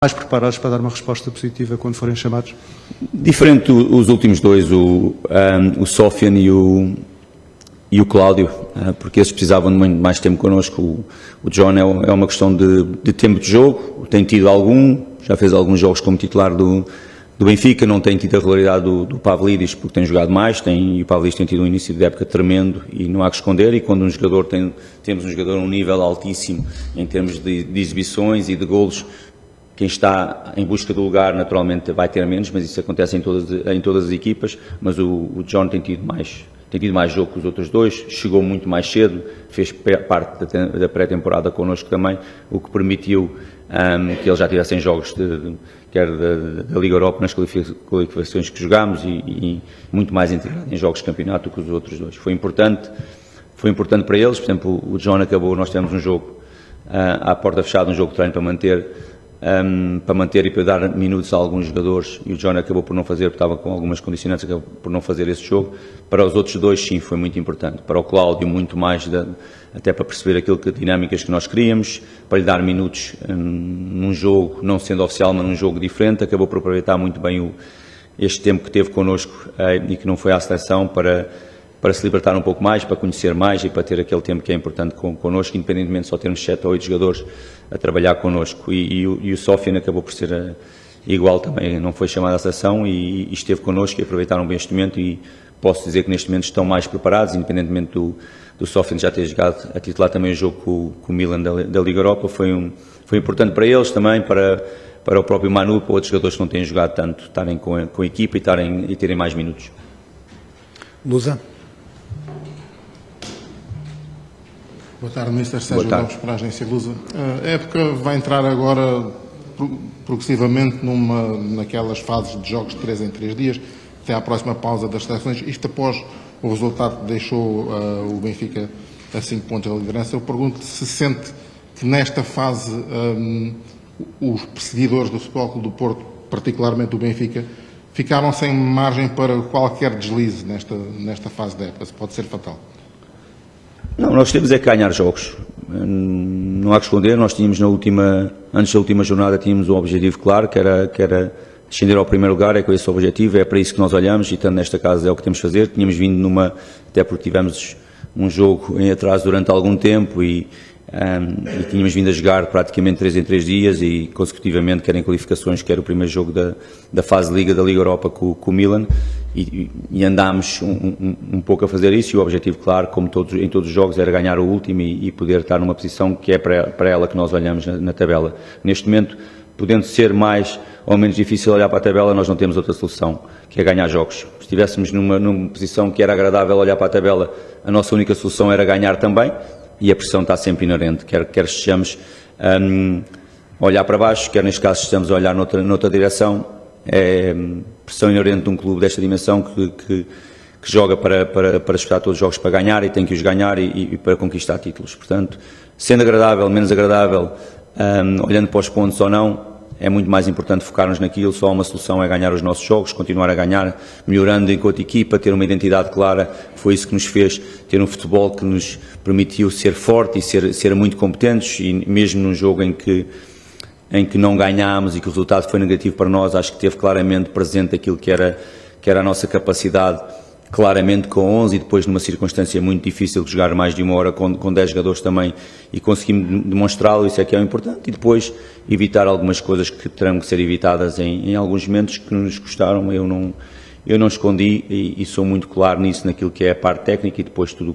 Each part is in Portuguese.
mais preparados para dar uma resposta positiva quando forem chamados? Diferente os últimos dois, o Sofian e o Cláudio, porque esses precisavam de muito mais tempo connosco. O John é uma questão de tempo de jogo, tem tido algum, já fez alguns jogos como titular do Benfica, não tem tido a regularidade do Pavlidis, porque tem jogado mais, e o Pavlidis tem tido um início de época tremendo e não há que esconder, e quando temos um jogador a um nível altíssimo em termos de exibições e de golos, quem está em busca do lugar naturalmente vai ter menos, mas isso acontece em todas as equipas, mas o John tem tido mais jogo que os outros dois, chegou muito mais cedo, fez parte da pré-temporada connosco também, o que permitiu que eles já tivessem jogos quer da Liga Europa nas qualificações que jogámos e muito mais integrado em jogos de campeonato do que os outros dois. Foi importante para eles, por exemplo, o John acabou, nós tivemos um jogo à porta fechada, um jogo de treino para manter e para dar minutos a alguns jogadores, e o John acabou por não fazer, porque estava com algumas condicionantes, acabou por não fazer esse jogo. Para os outros dois, sim, foi muito importante. Para o Cláudio, muito mais, até para perceber dinâmicas que nós queríamos, para lhe dar minutos num jogo, não sendo oficial, mas num jogo diferente, acabou por aproveitar muito bem este tempo que teve connosco e que não foi à seleção para se libertar um pouco mais, para conhecer mais e para ter aquele tempo que é importante connosco, independentemente de só termos 7 ou 8 jogadores a trabalhar connosco. E o Sofian acabou por ser igual também, não foi chamado à seleção e esteve connosco e aproveitaram bem este momento, e posso dizer que neste momento estão mais preparados, independentemente do Sofian já ter jogado a titular também o jogo com o Milan da Liga Europa. Foi importante para eles também, para o próprio Manu, para outros jogadores que não têm jogado tanto, estarem com a equipa e terem mais minutos. Lusa. Boa tarde, Mr. Sérgio Lopes, para a agência Lusa. A época vai entrar agora progressivamente naquelas fases de jogos de 3 em 3 dias, até à próxima pausa das seleções, isto após o resultado que deixou o Benfica a 5 pontos da liderança. Eu pergunto se sente que nesta fase os perseguidores do Futebol Clube do Porto, particularmente o Benfica, ficaram sem margem para qualquer deslize nesta fase da época. Pode ser fatal. Não, nós temos é que ganhar jogos. Não há que esconder, nós tínhamos antes da última jornada, tínhamos um objetivo claro, que era descender ao primeiro lugar, é com esse objetivo, é para isso que nós olhamos, e estando nesta casa é o que temos de fazer. Tínhamos vindo até porque tivemos um jogo em atraso durante algum tempo e tínhamos vindo a jogar praticamente 3 em 3 dias e consecutivamente, quer em qualificações, quer o primeiro jogo da fase de Liga da Liga Europa com o Milan, e andámos um pouco a fazer isso, e o objetivo, claro, como em todos os jogos, era ganhar o último e poder estar numa posição que é para ela que nós olhamos na tabela. Neste momento, podendo ser mais ou menos difícil olhar para a tabela, nós não temos outra solução, que é ganhar jogos. Se estivéssemos numa posição que era agradável olhar para a tabela, a nossa única solução era ganhar também, e a pressão está sempre inerente, quer estejamos a olhar para baixo, quer neste caso estamos a olhar noutra direção. É pressão inerente de um clube desta dimensão que joga para disputar todos os jogos para ganhar, e tem que os ganhar e para conquistar títulos. Portanto, sendo agradável, menos agradável, olhando para os pontos ou não, é muito mais importante focarmos naquilo. Só uma solução é ganhar os nossos jogos, continuar a ganhar, melhorando enquanto equipa, ter uma identidade clara. Foi isso que nos fez ter um futebol que nos permitiu ser forte e ser muito competentes, e mesmo num jogo em que não ganhámos e que o resultado foi negativo para nós, acho que teve claramente presente aquilo que era a nossa capacidade, claramente com 11, e depois numa circunstância muito difícil de jogar mais de uma hora com 10 jogadores também, e conseguimos demonstrá-lo. Isso é que é o importante, e depois evitar algumas coisas que terão que ser evitadas em alguns momentos que nos custaram. Eu não escondi e sou muito claro nisso, naquilo que é a parte técnica, e depois tudo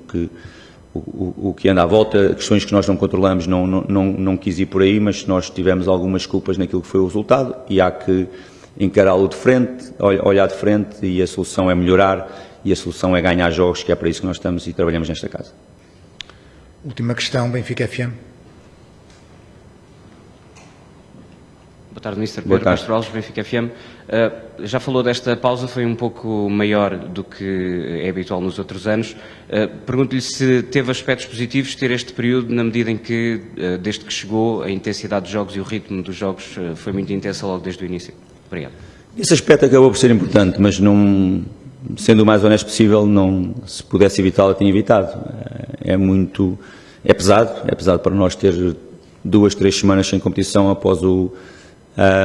o que anda à volta, questões que nós não controlamos, não quis ir por aí, mas nós tivemos algumas culpas naquilo que foi o resultado, e há que encará-lo de frente, olhar de frente, e a solução é melhorar, e a solução é ganhar jogos, que é para isso que nós estamos e trabalhamos nesta casa. Última questão, Benfica FM. Boa tarde, Mr. Pedro Castro Alves, Benfica FM. Já falou desta pausa, foi um pouco maior do que é habitual nos outros anos. Pergunto-lhe se teve aspectos positivos ter este período, na medida em que, desde que chegou, a intensidade dos jogos e o ritmo dos jogos foi muito intensa logo desde o início. Obrigado. Esse aspecto acabou por ser importante, mas não, sendo o mais honesto possível, se pudesse evitá-lo, tinha evitado. É pesado para nós ter 2, 3 semanas sem competição após